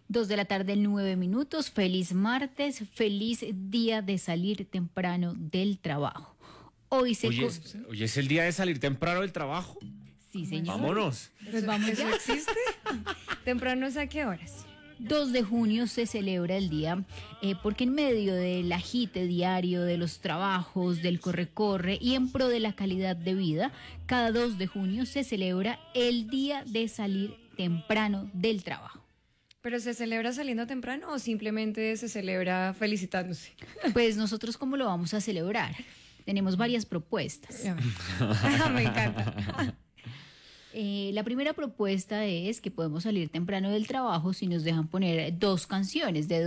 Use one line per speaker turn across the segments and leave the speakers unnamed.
2 de la tarde, 9 minutos. Feliz martes, feliz día de salir temprano del trabajo. Hoy se...
Hoy es el día de salir temprano del trabajo.
Sí, señor.
Vámonos.
Pues vamos
¿Eso
ya.
existe? ¿Temprano es a qué horas?
2 de junio se celebra el día porque en medio del agite diario de los trabajos, del corre-corre y en pro de la calidad de vida, cada 2 de junio se celebra el día de salir temprano del trabajo.
¿Pero se celebra saliendo temprano o simplemente se celebra felicitándose?
Pues nosotros, ¿cómo lo vamos a celebrar? Tenemos varias propuestas.
Me encanta.
La primera propuesta es que podemos salir temprano del trabajo si nos dejan poner 2 canciones de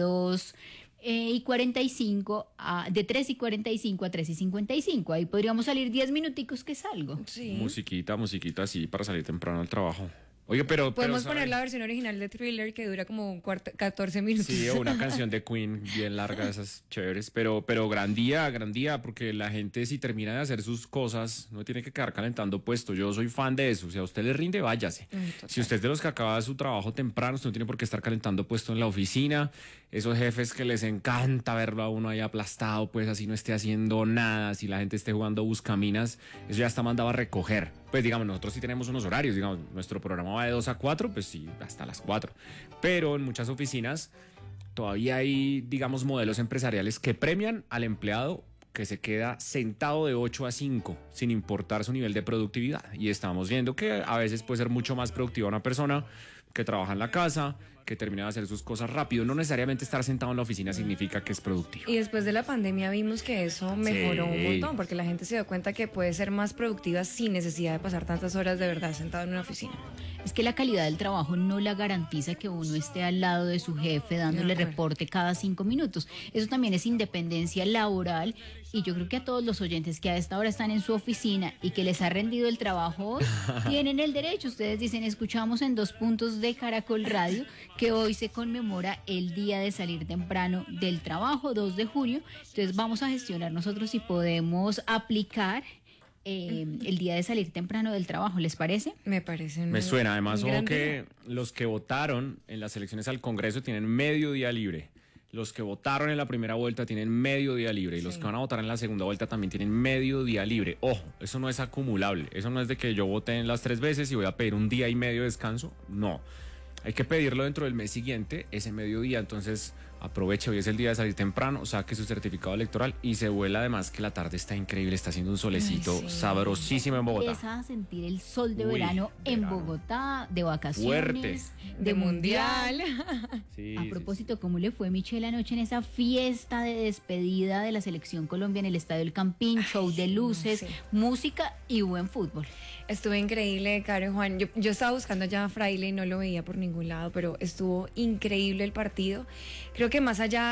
2:45 de 3:45 a 3:55. Ahí podríamos salir 10 minuticos, que es algo.
Sí.
Musiquita, así para salir temprano al trabajo. Oye, pero
Podemos
¿sabe?
poner la versión original de Thriller que dura como 14 minutos.
Sí, o una canción de Queen bien larga, esas chéveres, pero gran día, porque la gente, si termina de hacer sus cosas, no tiene que quedar calentando puesto. Yo soy fan de eso. Si a usted le rinde, váyase. Si usted es de los que acaba su trabajo temprano, usted no tiene por qué estar calentando puesto en la oficina. Esos jefes que les encanta verlo a uno ahí aplastado, pues así no esté haciendo nada, si la gente esté jugando buscaminas, eso ya está mandado a recoger. Pues digamos, nosotros sí tenemos unos horarios, digamos, nuestro programa va de 2 a 4, pues sí, hasta las 4. Pero en muchas oficinas todavía hay, digamos, modelos empresariales que premian al empleado que se queda sentado de 8 a 5, sin importar su nivel de productividad. Y estamos viendo que a veces puede ser mucho más productiva una persona que trabaja en la casa, que termina de hacer sus cosas rápido. No necesariamente estar sentado en la oficina significa que es productivo.
Y después de la pandemia vimos que eso mejoró un montón, porque la gente se dio cuenta que puede ser más productiva sin necesidad de pasar tantas horas de verdad sentado en una oficina.
Es que la calidad del trabajo no la garantiza que uno esté al lado de su jefe dándole reporte cada 5 minutos. Eso también es independencia laboral, y yo creo que a todos los oyentes que a esta hora están en su oficina y que les ha rendido el trabajo hoy, tienen el derecho. Ustedes dicen, escuchamos en 2 puntos de Caracol Radio que hoy se conmemora el día de salir temprano del trabajo, 2 de junio. Entonces vamos a gestionar nosotros si podemos aplicar el día de salir temprano del trabajo. ¿Les parece?
Me parece.
Me suena. Además, ojo que los que votaron en las elecciones al Congreso tienen medio día libre. Los que votaron en la primera vuelta tienen medio día libre. Y los que van a votar en la segunda vuelta también tienen medio día libre. Ojo, eso no es acumulable. Eso no es de que yo voté en las 3 veces y voy a pedir un día y medio de descanso. No. Hay que pedirlo dentro del mes siguiente, ese mediodía. Entonces aproveche, hoy es el día de salir temprano, saque su certificado electoral y se vuela. Además que la tarde está increíble, está haciendo un solecito sabrosísimo en Bogotá.
Empieza a sentir el sol de verano en Bogotá, de vacaciones,
fuerte,
de mundial.
Sí,
A propósito, ¿cómo le fue, Michelle, anoche en esa fiesta de despedida de la Selección Colombia en el Estadio El Campín? Show de luces, música y buen fútbol.
Estuvo increíble, Caro y Juan. Yo estaba buscando allá a Fraile y no lo veía por ningún lado, pero estuvo increíble el partido. Creo que más allá